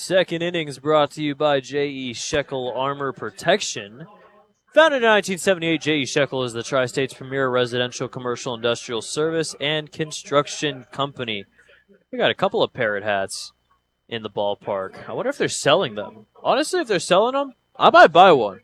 Second innings brought to you by J.E. Shekel Armor Protection. Founded in 1978, J.E. Shekel is the Tri-State's premier residential, commercial, industrial service and construction company. We got a couple of parrot hats in the ballpark. I wonder if they're selling them. Honestly, if they're selling them, I might buy one.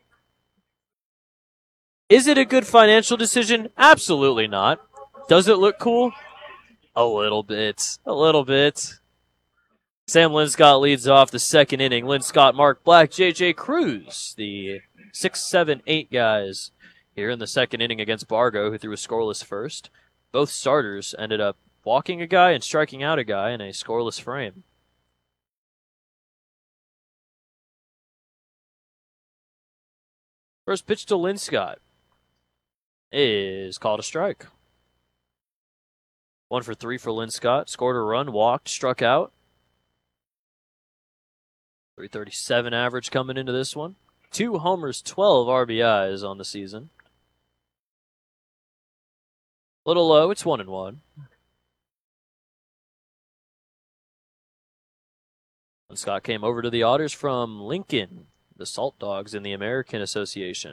Is it a good financial decision? Absolutely not. Does it look cool? A little bit. A little bit. Sam Linscott leads off the second inning. Linscott, Mark Black, J.J. Cruz, the 6, 7, 8 guys here in the second inning against Bargo, who threw a scoreless first. Both starters ended up walking a guy and striking out a guy in a scoreless frame. First pitch to Linscott is called a strike. 1 for 3 for Linscott. Scored a run, walked, struck out. 337 average coming into this one. 2 homers, 12 RBIs on the season. A little low, it's 1-1. Linscott came over to the Otters from Lincoln, the Salt Dogs in the American Association.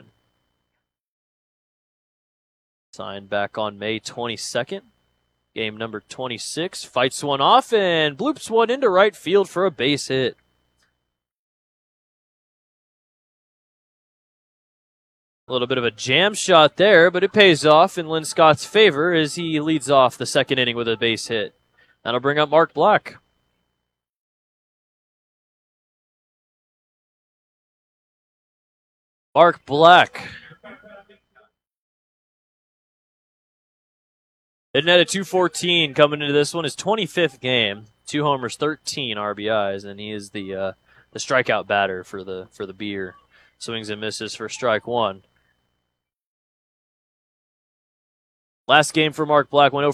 Signed back on May 22nd. Game number 26. Fights one off and bloops one into right field for a base hit. A little bit of a jam shot there, but it pays off in Linscott's favor as he leads off the second inning with a base hit. That'll bring up Mark Black. Mark Black. Hitting at a 214 coming into this one, his 25th game. 2 homers, 13 RBIs, and he is the strikeout batter for the beer. Swings and misses for strike one. Last game for Mark Black went 0